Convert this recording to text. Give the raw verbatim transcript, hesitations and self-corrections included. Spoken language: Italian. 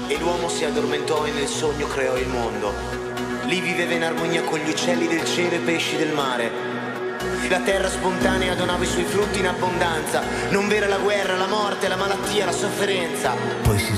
e l'uomo si addormentò e nel sogno creò il mondo. Lì viveva in armonia con gli uccelli del cielo e i pesci del mare. La terra spontanea donava i suoi frutti in abbondanza. Non vera la guerra, la morte, la malattia, la sofferenza. Poi si